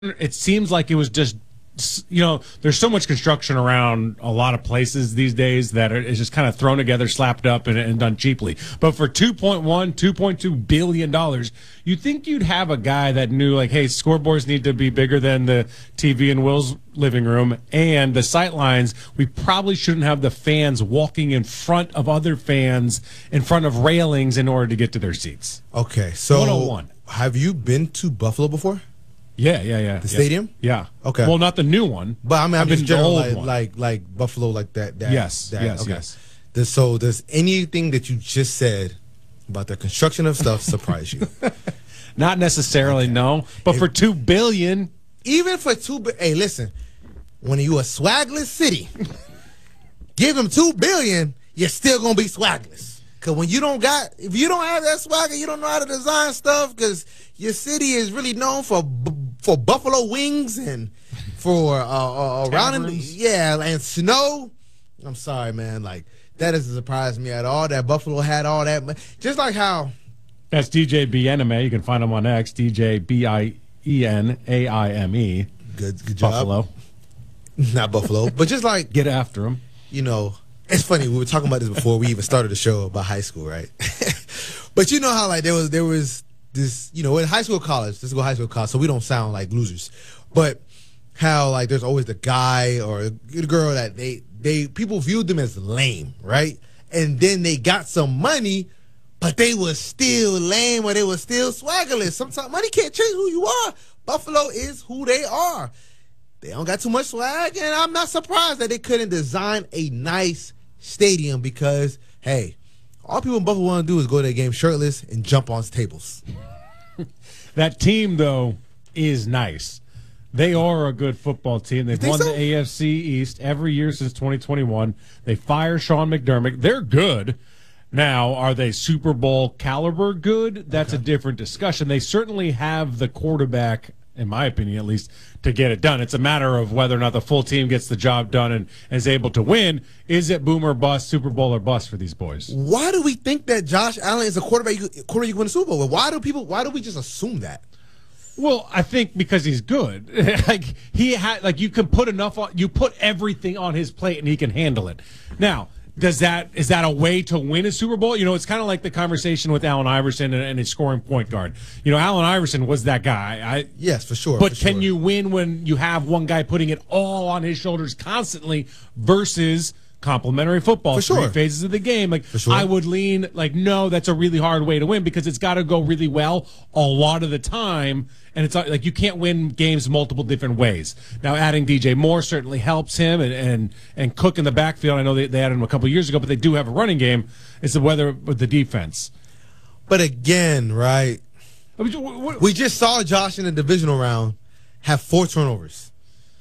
it seems like it was just, there's so much construction around a lot of places these days that it's just kind of thrown together, slapped up, and done cheaply. But for $2.2 billion, you think you'd have a guy that knew, like, hey, scoreboards need to be bigger than the TV in Will's living room, and the sight lines, we probably shouldn't have the fans walking in front of other fans, in front of railings in order to get to their seats. Okay, so 101. Have you been to Buffalo before? Yeah. The stadium? Yeah. Okay. Well, not the new one. But I mean, I've I'm been just to the general, old one. like Buffalo, like that. Yes. Okay. Yes. So does anything that you just said about the construction of stuff surprise you? Not necessarily, no. But for $2 billion, even for hey, listen, when you a swagless city, give them $2 billion, you're still gonna be swagless. Cause when if you don't have that swagger, you don't know how to design stuff. Cause your city is really known for buffalo wings and for around and snow. I'm sorry, man. Like that doesn't surprise me at all. That Buffalo had all that, just like how. That's DJ Biename. You can find him on X. DJ Bienaime. Good job. Buffalo, not Buffalo, but just like get after him. It's funny, we were talking about this before we even started the show about high school, right? But you know how like there was this, in high school, college, let's go high school, college, so we don't sound like losers. But how like there's always the guy or the girl that people viewed them as lame, right? And then they got some money, but they were still lame or they were still swaggerless. Sometimes money can't change who you are. Buffalo is who they are. They don't got too much swag, and I'm not surprised that they couldn't design a nice stadium because, hey, all people in Buffalo want to do is go to a game shirtless and jump on tables. That team, though, is nice. They are a good football team. They've won the AFC East every year since 2021. They fire Sean McDermott. They're good. Now, are they Super Bowl caliber good? That's a different discussion. They certainly have the quarterback, in my opinion at least, to get it done. It's a matter of whether or not the full team gets the job done and is able to win. Is it boom or bust, Super Bowl or bust for these boys? Why do we think that Josh Allen is a quarterback you win the Super Bowl with? Why do we just assume that? Well, I think because he's good. You can put enough on, you put everything on his plate and he can handle it. Now, is that a way to win a Super Bowl? It's kind of like the conversation with Allen Iverson and his scoring point guard. Allen Iverson was that guy. Yes, for sure. But can you win when you have one guy putting it all on his shoulders constantly versus complementary football? For sure. 3 phases of the game. I would lean no, that's a really hard way to win because it's got to go really well a lot of the time. And it's like you can't win games multiple different ways. Now, adding DJ Moore certainly helps him, and Cook in the backfield. I know they added him a couple years ago, but they do have a running game. It's the weather with the defense. But again, right? We just saw Josh in the divisional round have 4 turnovers.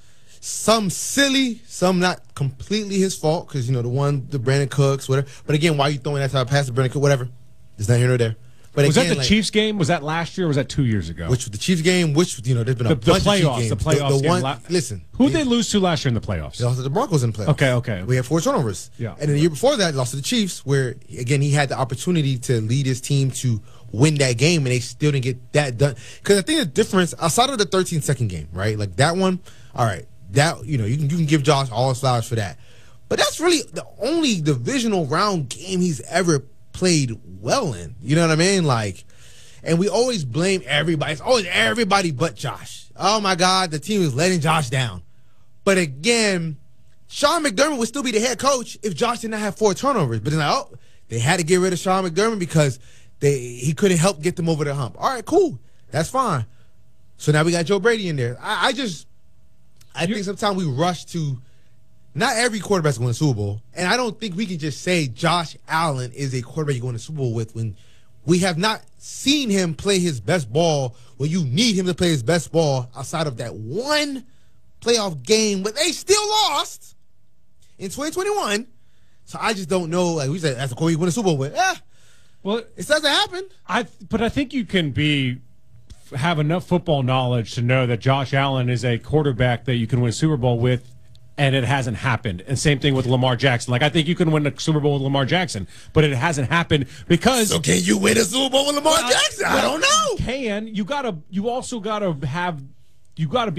Some silly, some not completely his fault because the Brandon Cooks, whatever. But again, why are you throwing that type of pass to Brandon Cook? Whatever. It's not here nor there. But was that the Chiefs game? Was that last year or was that 2 years ago? Which the Chiefs game, there's been a bunch of Chiefs games. The playoffs game. Listen. Who'd they lose to last year in the playoffs? They lost to the Broncos in the playoffs. Okay. We had 4 turnovers. Yeah. And then the year before that, lost to the Chiefs, where, again, he had the opportunity to lead his team to win that game, and they still didn't get that done. Because I think the difference, outside of the 13-second game, right? Like that one, all right, that, you can give Josh all his flowers for that. But that's really the only divisional round game he's ever played well in. You know what I mean? And we always blame everybody. It's always everybody but Josh. Oh, my God, the team is letting Josh down. But again, Sean McDermott would still be the head coach if Josh did not have 4 turnovers. But then, they had to get rid of Sean McDermott because he couldn't help get them over the hump. All right, cool. That's fine. So now we got Joe Brady in there. I think sometimes we rush to not every quarterback's going to Super Bowl. And I don't think we can just say Josh Allen is a quarterback you're going to Super Bowl with when we have not seen him play his best ball when you need him to play his best ball outside of that one playoff game, but they still lost in 2021. So I just don't know. Like we said, that's a quarterback you win a Super Bowl with. Well, it doesn't happen. But I think you can have enough football knowledge to know that Josh Allen is a quarterback that you can win a Super Bowl with, and it hasn't happened. And same thing with Lamar Jackson. I think you can win a Super Bowl with Lamar Jackson, but it hasn't happened because. So can you win a Super Bowl with Lamar Jackson? I don't know. You also gotta have. you got to